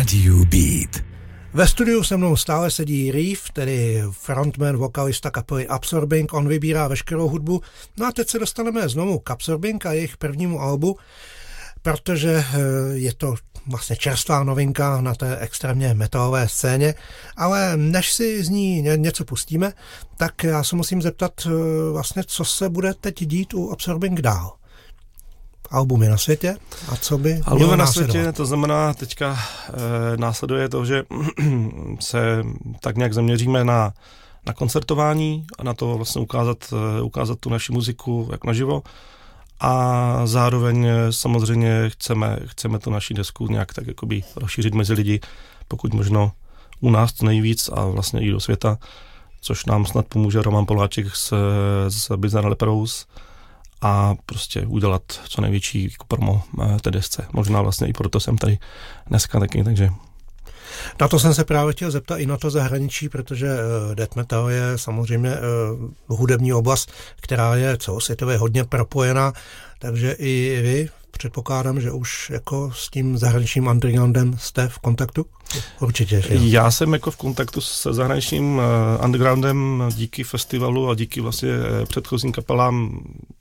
Radio Beat. Ve studiu se mnou stále sedí Reeve, tedy frontman, vokalista kapely Absorbing. On vybírá veškerou hudbu. No a teď se dostaneme znovu k Absorbing a jejich prvnímu albu, protože je to vlastně čerstvá novinka na té extrémně metalové scéně, ale než si z ní něco pustíme, tak já se musím zeptat vlastně, co se bude teď dít u Absorbing dál. Album je na světě a co by album je na světě, to znamená teďka následuje to, že se tak nějak zaměříme na koncertování a na to vlastně ukázat tu naši muziku jak naživo a zároveň samozřejmě chceme tu naši desku nějak tak jakoby rozšířit mezi lidi, pokud možno u nás to nejvíc a vlastně i do světa, což nám snad pomůže Roman Poláček z Bizarre Lepros a prostě udělat co největší promo té desce. Možná vlastně i proto jsem tady dneska taky, takže... Na to jsem se právě chtěl zeptat i na to zahraničí, protože death metal je samozřejmě hudební oblast, která je celosvětově hodně propojená, takže i vy předpokládám, že už jako s tím zahraničním undergroundem jste v kontaktu? Určitě. Že? Já jsem jako v kontaktu se zahraničním undergroundem díky festivalu a díky vlastně předchozím kapelám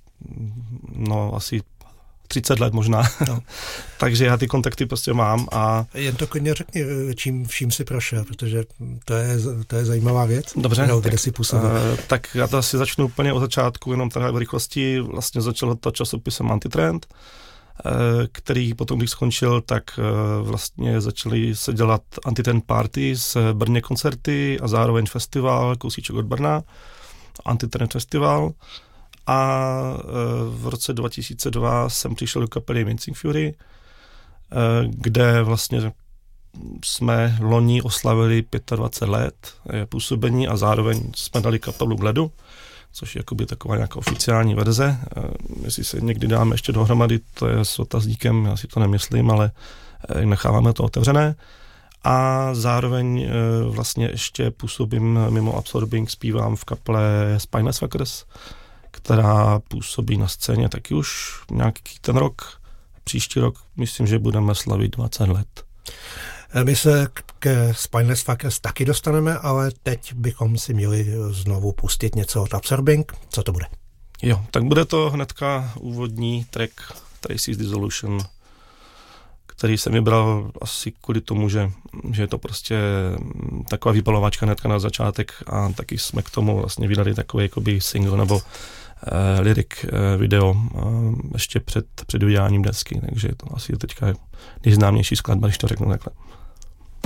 asi 30 let možná. No. Takže já ty kontakty prostě mám a... Jen to klidně řekni, vším si prošel, protože to je zajímavá věc. Dobře. Kde si působil. Tak já to asi začnu úplně od začátku, jenom takhle v rychlosti. Vlastně začalo to časopisem Antitrend, který potom, když skončil, tak vlastně začaly se dělat Antitrend Party z Brně koncerty a zároveň festival, kousíček od Brna, Antitrend festival. A v roce 2002 jsem přišel do kapely Mincing Fury, kde vlastně jsme loni oslavili 25 let působení a zároveň jsme dali kapelu k ledu, což je jakoby taková nějaká oficiální verze. Jestli se někdy dáme ještě dohromady, to je s otazníkem, já si to nemyslím, ale necháváme to otevřené. A zároveň vlastně ještě působím mimo Absorbing, zpívám v kapele Spineless Fuckers, která působí na scéně taky už nějaký ten rok. Příští rok myslím, že budeme slavit 20 let. My se k Spineless Fuckers taky dostaneme, ale teď bychom si měli znovu pustit něco od Absorbing. Co to bude? Jo, tak bude to hnedka úvodní track Tracy's Dissolution, který jsem vybral asi kvůli tomu, že je to prostě taková vypalovačka hnedka na začátek a taky jsme k tomu vlastně vydali takový jakoby single nebo lyric video ještě před vydáním desky, takže je to asi teďka nejznámější skladba, když to řeknu takhle.